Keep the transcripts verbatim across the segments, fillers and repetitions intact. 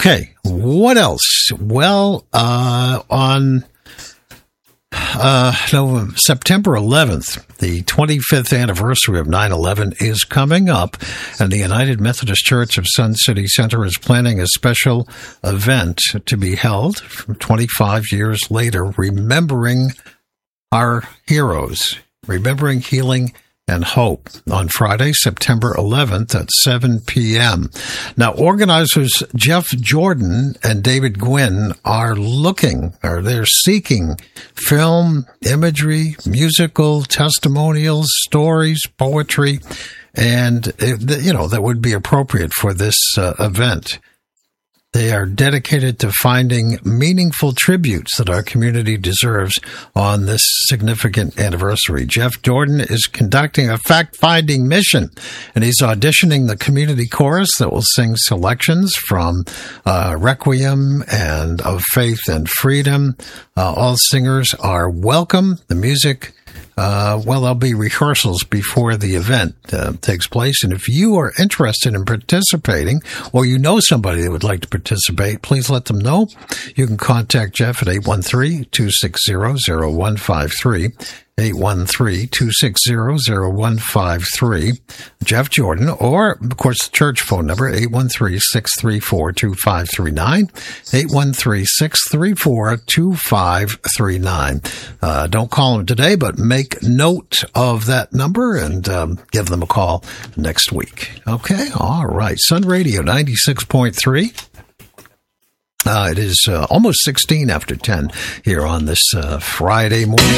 Okay, what else? Well, uh, on uh, no, September eleventh, the twenty-fifth anniversary of nine eleven is coming up, and the United Methodist Church of Sun City Center is planning a special event to be held twenty-five years later, remembering our heroes, remembering healing and hope on Friday, September eleventh at seven p.m. Now, organizers Jeff Jordan and David Gwynn are looking, or they're seeking film, imagery, musical, testimonials, stories, poetry, and, you know, that would be appropriate for this uh, event. They are dedicated to finding meaningful tributes that our community deserves on this significant anniversary. Jeff Jordan is conducting a fact-finding mission, and he's auditioning the community chorus that will sing selections from uh, Requiem and Of Faith and Freedom. Uh, all singers are welcome. The music Uh, well, there'll be rehearsals before the event uh, takes place. And if you are interested in participating, or you know somebody that would like to participate, please let them know. You can contact Jeff at eight one three, two six zero, zero one five three. eight one three, two six zero, zero one five three, Jeff Jordan, or, of course, the church phone number, eight one three, six three four, two five three nine, eight one three, six three four, two five three nine. Uh, don't call them today, but make note of that number and um, give them a call next week. Okay, all right. Sun Radio ninety-six point three. Uh, it is uh, almost sixteen after ten here on this uh, Friday morning.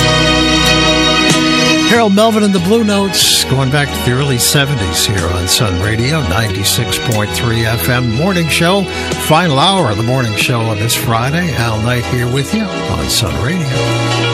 Harold Melvin and the Blue Notes, going back to the early seventies here on Sun Radio, ninety-six point three F M morning show. Final hour of the morning show on this Friday. Al Knight here with you on Sun Radio.